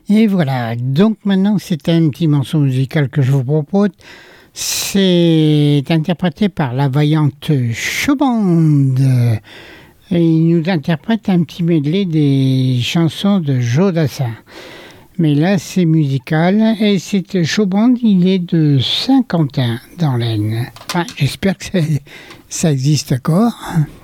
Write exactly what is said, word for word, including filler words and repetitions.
Et voilà, donc maintenant c'est un petit morceau musical que je vous propose. C'est interprété par la vaillante Showband. Et il nous interprète un petit medley des chansons de Joe Dassin. Mais là c'est musical et c'est Showband, il est de Saint-Quentin dans l'Aisne. Enfin, j'espère que ça, ça existe encore.